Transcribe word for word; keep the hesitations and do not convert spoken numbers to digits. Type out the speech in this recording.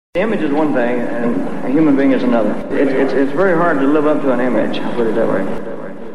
The image is one thing, and a human being is another. It's, it's, it's very hard to live up to an image, I'll put it that way.